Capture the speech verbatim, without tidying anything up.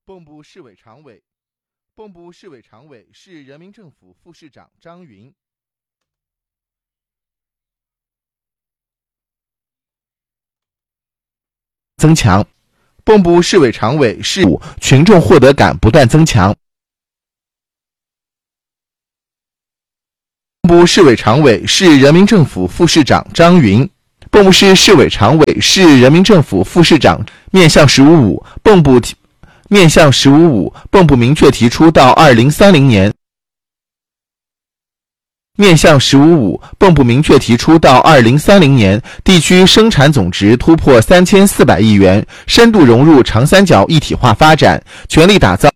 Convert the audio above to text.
蚌埠市委常委，蚌埠市委常委市人民政府副市长张云。增强，蚌埠市委常委市群众获得感不断增强。蚌埠市委常委市人民政府副市长张云。蚌埠市市委常委市人民政府副市长面向十五五，蚌埠面向十五五，蚌埠明确提出到二零三零年。面向十五五，蚌埠明确提出到二零三零年，地区生产总值突破三千四百亿元，深度融入长三角一体化发展，全力打造